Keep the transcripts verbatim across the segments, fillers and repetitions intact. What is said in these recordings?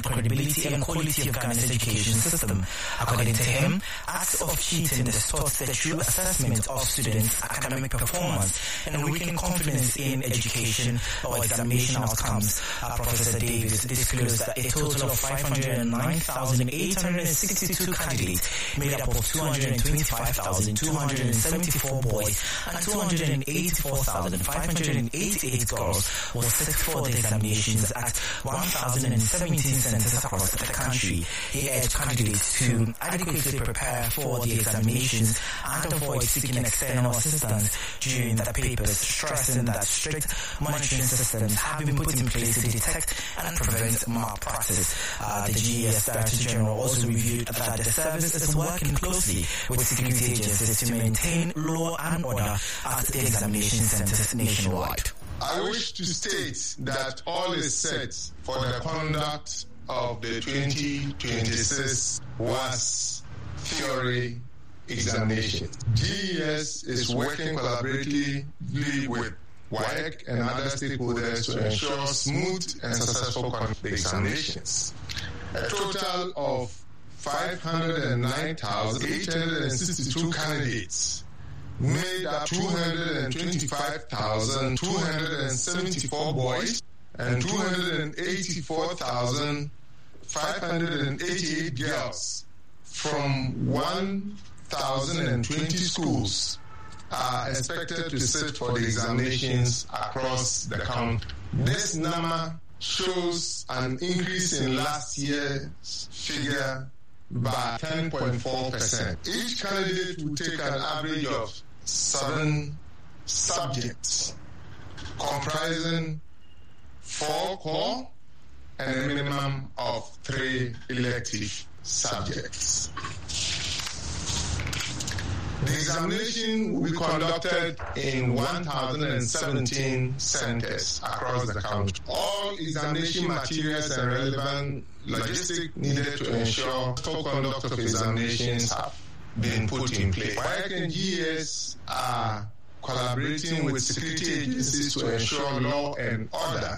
credibility and quality of Ghana's education system. According to him, acts of cheating distorts the true assessment of students' academic performance and weaken confidence in education or examination outcomes. Uh, Professor Davis disclosed that a total of five hundred nine thousand eight hundred sixty-two candidates made up of two hundred twenty-five thousand two hundred seventy-four boys and two hundred eighty-four thousand five hundred eighty-eight girls will sit for the examinations at one thousand seventeen centers across the country. He urged candidates to adequately prepare for the examinations and avoid seeking external assistance during the papers, stressing that strict monitoring systems have been put in place to detect and prevent malpractice. Uh, the G E S Director General also reviewed that the service is working closely with security agencies to maintain law and order at the examination centers nationwide. I wish to state that all is set for the conduct of the twenty twenty-six W A S theory examination. G E S is working collaboratively with W A E C and other stakeholders to ensure smooth and successful conduct of the examinations. A total of five hundred nine thousand eight hundred sixty-two candidates made up two hundred twenty-five thousand two hundred seventy-four boys and two hundred eighty-four thousand five hundred eighty-eight girls from one thousand twenty schools are expected to sit for the examinations across the country. This number shows an increase in last year's figure by ten point four percent. Each candidate will take an average of seven subjects, comprising four core and a minimum of three elective subjects. The examination will be conducted in one thousand seventeen centers across the country. All examination materials and relevant logistics needed to ensure full conduct of examinations have been put in place. W A E C and G E S are collaborating with security agencies to ensure law and order.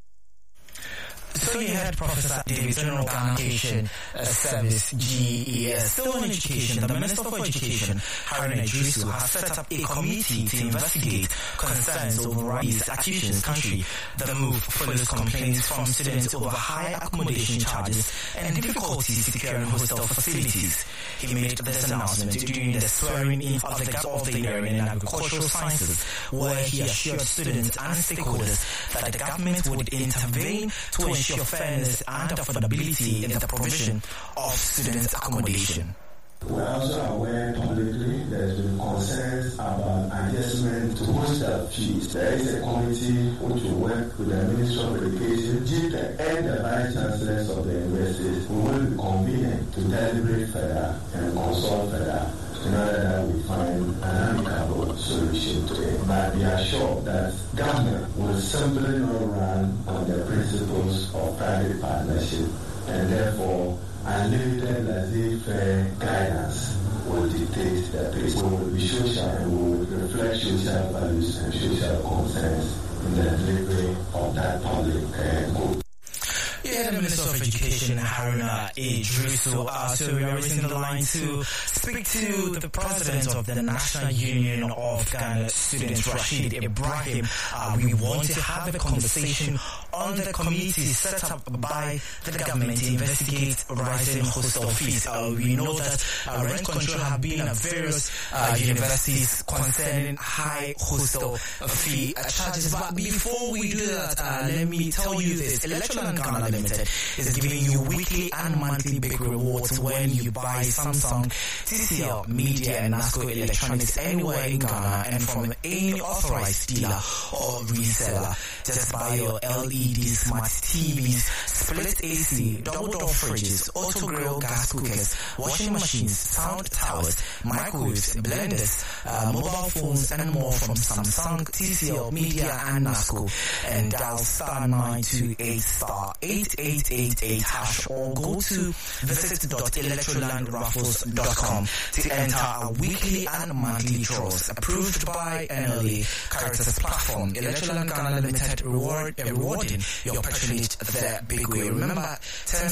So you had Professor Davis, General Ghana Education uh, Service, G E S. Still on education, the Minister for Education, Haruna Iddrisu, has set up a committee to investigate concerns over rise accusations country. The move follows complaints from students over high accommodation charges and difficulties securing hostel facilities. He made this announcement during the swearing-in of the Governor of the Year in Agricultural Sciences, where he assured students and stakeholders that the government would intervene to ensure fairness and affordability in the provision of student accommodation. We're also aware publicly there's been concerns about adjustment to hostel fees. There is a committee which will work with the Ministry of Education, G P E, and the Vice Chancellors of the universities. We will be convening to deliberate further and consult further in order that we find an amicable solution to it. But we are sure that government will simply not run on the principles of private partnership, and therefore unlimited laissez-faire guidance will dictate the pace. We will be social and we will reflect social values and social concerns in the delivery of that public uh, good. Yeah, the Minister of Education, Haruna Iddrisu. Uh, so we are raising the line to speak to the President of the National Union of Ghana Students, Rashid Ibrahim. Uh, we want to have a conversation on the committee set up by the government to investigate rising hostel fees. Uh, we know that uh, rent control have been at various uh, universities concerning high hostel fee uh, charges. But before we do that, uh, let me tell you this. Electoral Ghana Limited is giving you weekly and monthly big rewards when you buy Samsung, T C L, Media and NASCO electronics anywhere in Ghana and from any authorized dealer or reseller. Just buy your L E D smart T Vs, split A C, double door fridges, auto grill gas cookers, washing machines, sound towers, microwaves, blenders, uh, mobile phones and more from Samsung, T C L, Media and NASCO. And dial star nine two eight star eight eight eight eight hash or go to visit dot electrolandraffles dot com to enter our weekly and monthly draws approved by N L A Caritas platform. Electroland Ghana Limited reward, rewarding your patronage the big way. Remember,